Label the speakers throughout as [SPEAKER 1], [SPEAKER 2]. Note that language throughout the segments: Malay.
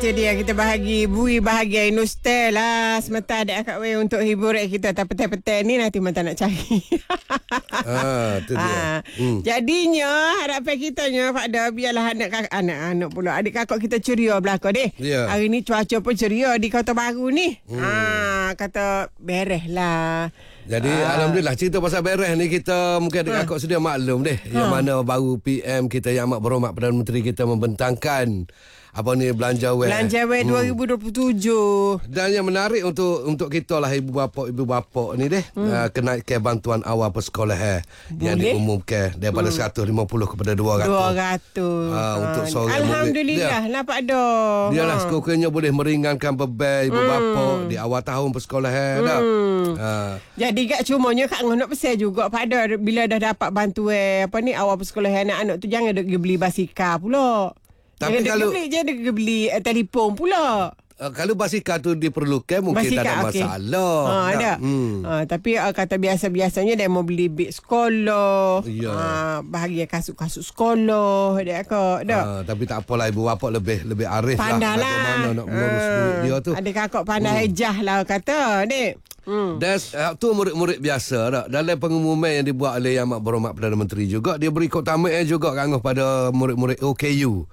[SPEAKER 1] Itu dia, kita bui bahagia Nostel lah. Sementara ada akak weh untuk hibur kita. Tak petai-petai ni nanti mata nak cari.
[SPEAKER 2] Itu dia.
[SPEAKER 1] Jadinya harapan kitanya Pak Da, biarlah anak-anak pula, adik kakak kita ceria belakang deh. Hari ni cuaca pun ceria di Kota Baru ni. Kata beres lah.
[SPEAKER 2] Jadi alhamdulillah, cerita pasal beres ni kita mungkin adik kakak sedia maklum deh. Yang mana baru PM kita yang amat berhormat Perdana Menteri kita membentangkan Belanja Weh
[SPEAKER 1] 2027.
[SPEAKER 2] Dan yang menarik untuk kita lah ibu bapa ni deh, kenaikan bantuan awal persekolahan yang diumumkan daripada 150 kepada 200. Untuk seorang
[SPEAKER 1] alhamdulillah lah Pak Da.
[SPEAKER 2] Dialah sekiranya boleh meringankan beban ibu bapa di awal tahun persekolahan dah.
[SPEAKER 1] Jadi gak cumanya Kak nak pesan juga Pak Da, bila dah dapat bantuan awal persekolahan anak-anak tu jangan duk beli basikal pula.
[SPEAKER 2] Tapi kalau
[SPEAKER 1] dia beli telefon pula.
[SPEAKER 2] Kalau basikal tu diperlukan mungkin basikal, tak ada masalah.
[SPEAKER 1] Ada. Tapi kata biasanya dia mau beli beg sekolah. Bahagia kasut-kasut sekolah dia kak.
[SPEAKER 2] Tapi tak apalah, ibu bapa lebih arif
[SPEAKER 1] pandai lah.
[SPEAKER 2] Mana nak mengurus duit dia tu.
[SPEAKER 1] Ada kakak pandai hejah lah kata dek.
[SPEAKER 2] Dan tu murid-murid biasa dah. Dalam pengumuman yang dibuat oleh Yang Amat Berhormat Perdana Menteri juga, dia beri keutamaan juga pada murid-murid OKU.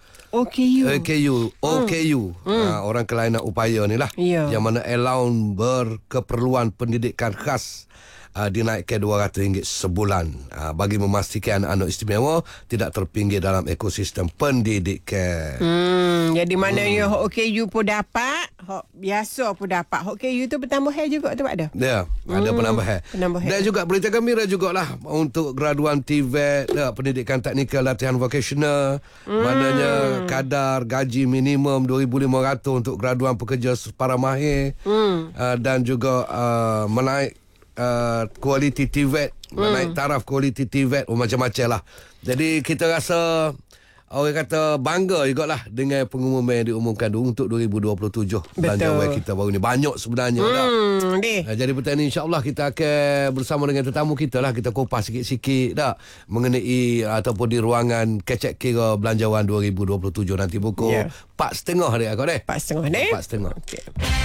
[SPEAKER 2] Orang kelainan upaya ni lah. Yang mana allowance berkeperluan pendidikan khas dinaikkan RM200 sebulan bagi memastikan anak-anak istimewa tidak terpinggir dalam ekosistem pendidikan.
[SPEAKER 1] Jadi maknanya OKU pun dapat, biasa pun dapat. OKU tu bertambahan juga tu Pak Da.
[SPEAKER 2] Ya, ada penambahan. Dan juga berita gembira jugalah untuk graduan TVET, pendidikan teknikal latihan vocational. Maknanya kadar gaji minimum 2,500 untuk graduan pekerja para mahir. Dan juga menaik kualiti TVET, menaik taraf kualiti TVET, macam-macam lah. Jadi kita rasa orang kata bangga jugalah dengan pengumuman yang diumumkan untuk 2027 belanja web kita baru ni. Banyak sebenarnya jadi petang ni insyaAllah kita akan bersama dengan tetamu kita lah, kita kupas sikit-sikit dah mengenai ataupun di ruangan kecek kira belanjawan 2027 nanti pukul 4.30 hari aku deh.
[SPEAKER 1] 4.30 ni?
[SPEAKER 2] 4.30.
[SPEAKER 1] Okey.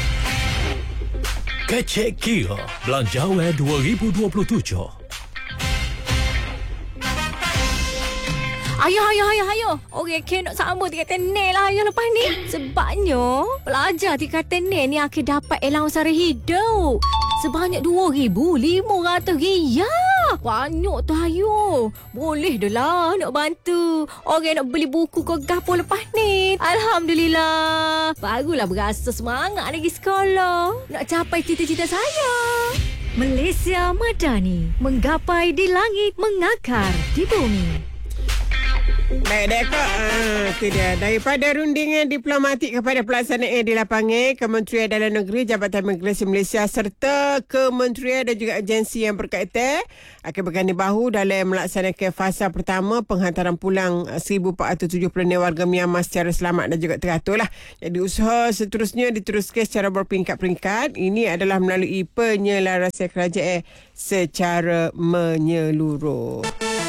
[SPEAKER 3] Kecek Kira Belanjawan 2027.
[SPEAKER 4] Ayo. Orang nak sambut tingkatan ni lah ayah lepas ni. Sebabnya pelajar tingkatan ni akan dapat allowance sara hidup sebanyak RM2,500. Banyak tu ayo. Boleh dah lah nak bantu orang nak beli buku ke gapo lepas ni. Alhamdulillah. Barulah berasa semangat lagi sekolah. Nak capai cita-cita saya. Malaysia Madani, menggapai di langit, mengakar di bumi.
[SPEAKER 1] Baik kak, itu dia. Daripada rundingan diplomatik kepada pelaksanaan di lapangan, Kementerian Dalam Negeri, Jabatan Imigresi Malaysia serta kementerian dan juga agensi yang berkaitan akan berganding bahu dalam melaksanakan fasa pertama penghantaran pulang 1,476 warga Myanmar secara selamat dan juga teratur lah. Jadi usaha seterusnya diteruskan secara berperingkat-peringkat. Ini adalah melalui penyelarasan kerajaan secara menyeluruh.